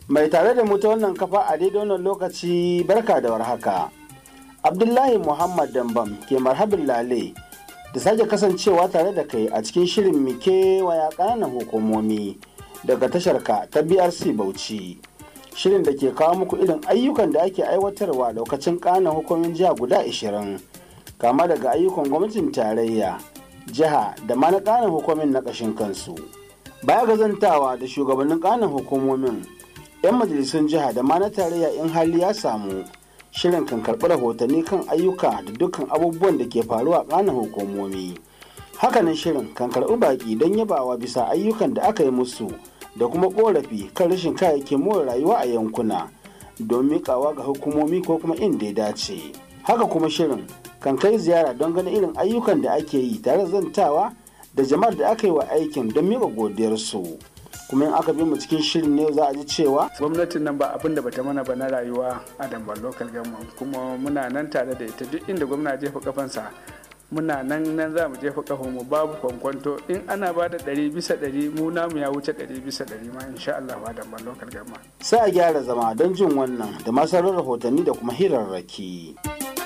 Mai tare da mu ta wannan kafa a daidai wannan lokaci barka da warhaka. Abdullahi Muhammad Dambam ke marhabin lale da sake kasancewa tare da kai a cikin shirin mike waya ƙananan hukumomi daga tasharka ta BRC Bauchi. Shirin da ke kawo muku irin ayyukan da ake aiwatarwa lokacin ƙananan hukumomin jiha guda 20, kama daga ayyukan gwamnatin tarayya, jiha da ma na ƙananan hukumomin na ƙashin kansu. Baya ga zantawa da shugabannin ƙananan hukumomin, 'yan majalisun jiha da ma na tarayya in hali ya samu, shirin kan karɓi rahotanni kan ayyuka da dukkan abubuwan da ke faruwa a ƙananan hukumomi. Hakanan shirin kan karɓi baƙi don yabawa bisa ayyukan da aka yi musu da kuma ƙorafi kan rashin kayayyakin more rayuwa a yankuna don miƙawa ga hukumomi ko kuma inda ya dace. Haka kuma shirin kan kai ziyara don ganin irin ayyukan da ake yi tare da zantawa da jama'ar da aka yi wa aikin don miƙa godiyarsu. Kuma in aka bi mu cikin shirin ne za a ji cewa gwamnatin nan ba abin da bata mana ba na rayuwa a Damban local government, kuma muna nan tare da ita duk inda gwamna jefa kafansa muna nan za mu jefa kafan mu babu kwankwanto. In ana ba da 100% mu namu ya wuce 100% ma insha Allah a Damban local government. Sai a gyara zama don jin wannan da masu rahotanni da kuma hirarraki.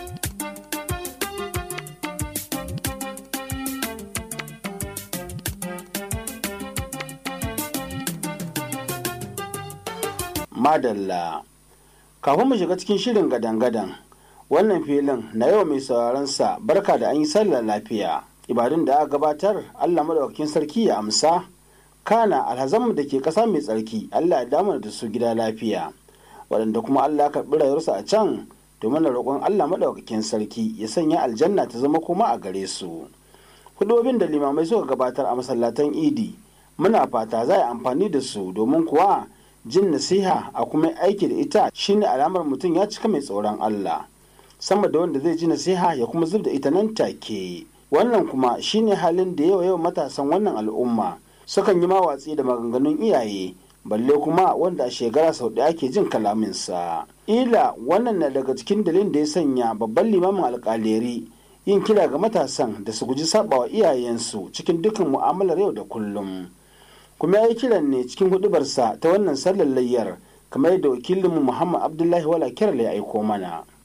Madalla. Kafin mu shiga cikin shirin gadan-gadan, wannan filin na yau mai sauraron sa barka da an yi sallar lafiya. Ibadun da aka gabatar Allah madaukakin sarki ya amsa. Kana alhazanmu da ke ƙasa mai tsarki Allah ya damar da su gida lafiya. Waɗanda kuma Allah ya karɓi rayuwarsu a can, to mana roƙon Allah madaukakin sarki ya sanya aljanna ta zama kuma a gare su. Hudubin da limamai suka gabatar a masallatan Idi, muna fata za a yi amfani da su domin kuwa jin nasiha a kuma aiki da ita shine alamar mutum ya cika mai tsoron Allah, sama da wanda zai ji nasiha ya kuma zub da ita nan take. Wannan kuma shine halin da yau matasan wannan al'umma sukan yi mawatsi da maganganun iyaye, balle kuma wanda a shekara sau ɗaya ke jin kalaminsa. Ila wannan na daga cikin dalilin da ya sanya babban limamin alƙaleri yin kira ga matasan da su guji saɓawa iyayensu cikin dukkan mu'amalar yau da kullum. Kuma ya yi kiran ne cikin hudubarsa ta wannan sallar layyar, kamar yadda wakilinmu Muhammad Abdullahi Wala Kiral ya aiko mana.